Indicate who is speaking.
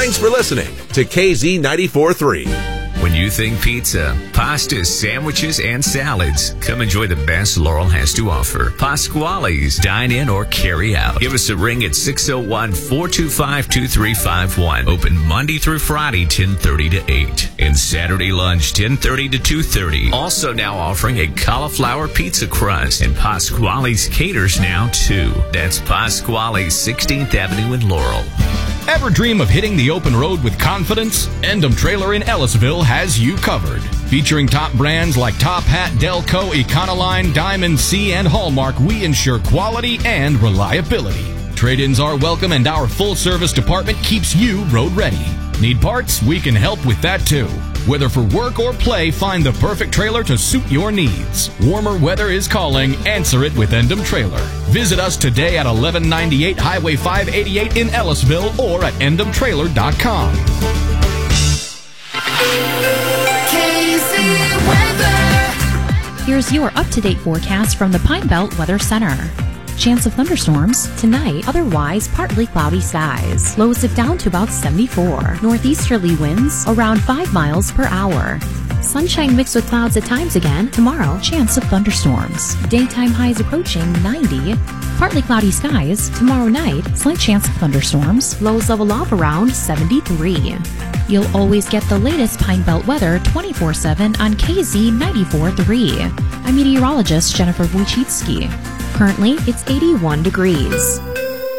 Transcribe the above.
Speaker 1: Thanks for listening to KZ 94.3.
Speaker 2: When you think pizza, pasta, sandwiches, and salads, come enjoy the best Laurel has to offer. Pasquale's, dine in or carry out. Give us a ring at 601-425-2351. Open Monday through Friday, 10:30 to 8. And Saturday lunch, 10:30 to 2:30. Also now offering a cauliflower pizza crust. And Pasquale's caters now, too. That's Pasquale's, 16th Avenue in Laurel.
Speaker 3: Ever dream of hitting the open road with confidence? Endem Trailer in Ellisville has you covered. Featuring top brands like Top Hat, Delco, Econoline, Diamond C, and Hallmark, we ensure quality and reliability. Trade-ins are welcome, and our full-service department keeps you road-ready. Need parts? We can help with that, too. Whether for work or play, find the perfect trailer to suit your needs. Warmer weather is calling. Answer it with Endem Trailer. Visit us today at 1198 Highway 588 in Ellisville or at endemtrailer.com.
Speaker 4: Here's your up-to-date forecast from the Pine Belt Weather Center. Chance of thunderstorms tonight, otherwise partly cloudy skies. Lows it down to about 74. Northeasterly winds around 5 miles per hour. Sunshine mixed with clouds at times again. Tomorrow, chance of thunderstorms. Daytime highs approaching 90. Partly cloudy skies. Tomorrow night, slight chance of thunderstorms. Lows level off around 73. You'll always get the latest Pine Belt weather 24/7 on KZ 94.3. I'm meteorologist Jennifer Wojcicki. Currently, it's 81 degrees.